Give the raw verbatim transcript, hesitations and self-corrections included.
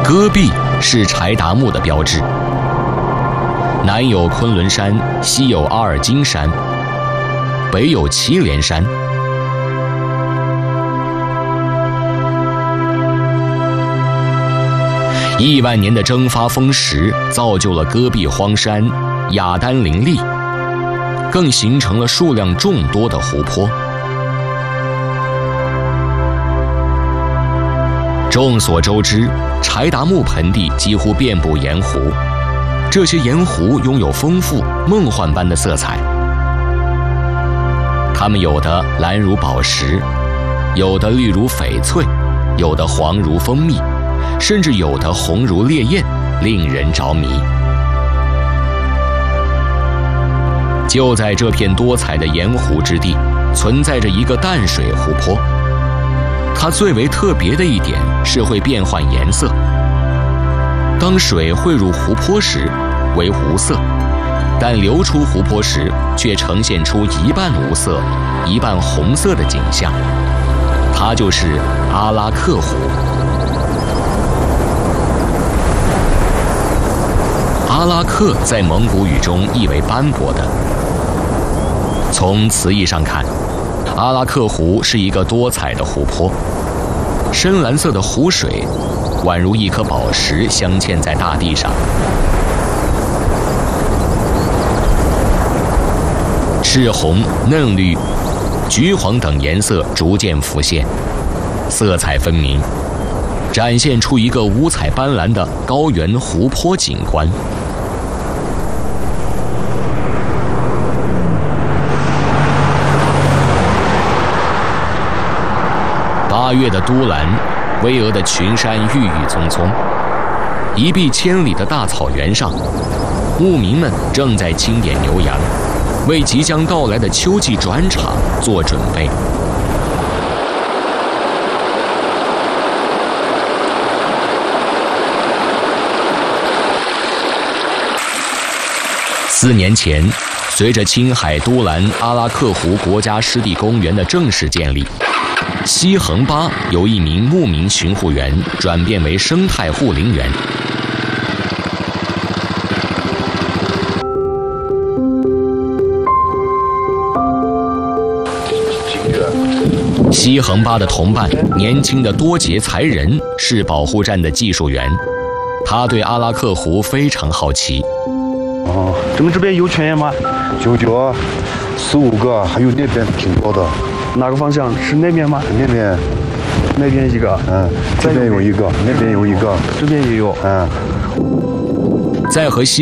戈壁是柴达木的标志，南有昆仑山，西有阿尔金山，北有祁连山。亿万年的蒸发风蚀造就了戈壁荒山，雅丹林立，更形成了数量众多的湖泊。众所周知，柴达木盆地几乎遍布盐湖，这些盐湖拥有丰富梦幻般的色彩，它们有的蓝如宝石，有的绿如翡翠，有的黄如蜂蜜，甚至有的红如烈焰，令人着迷。就在这片多彩的盐湖之地，存在着一个淡水湖泊。它最为特别的一点是会变换颜色。当水汇入湖泊时，为无色；但流出湖泊时，却呈现出一半无色、一半红色的景象。它就是阿拉克湖。阿拉克在蒙古语中意为斑驳的。从词义上看，阿拉克湖是一个多彩的湖泊，深蓝色的湖水宛如一颗宝石镶嵌在大地上，赤红、嫩绿、橘黄等颜色逐渐浮现，色彩分明，展现出一个五彩斑斓的高原湖泊景观。八月的都兰，巍峨的群山郁郁葱葱，一碧千里的大草原上，牧民们正在清点牛羊，为即将到来的秋季转场做准备。四年前，随着青海都兰阿拉克湖国家湿地公园的正式建立，西横巴由一名牧民巡护员转变为生态护林员。西横巴的同伴，年轻的多杰才仁是保护站的技术员，他对阿拉克湖非常好奇。 哦，这们这边有泉眼吗？ 九九，四五个，还有那边挺多的。 哪个方向？是那边吗？ 那边， 那边一个。 嗯，这边有一个，那边有一个， 这边也有。 嗯， 在和西